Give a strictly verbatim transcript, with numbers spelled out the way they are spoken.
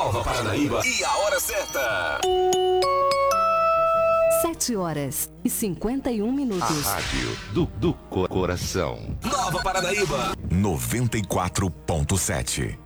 Nova Paranaíba e a hora certa. Sete horas e cinquenta e um minutos. A rádio do, do coração. Nova Paranaíba. noventa e quatro ponto sete.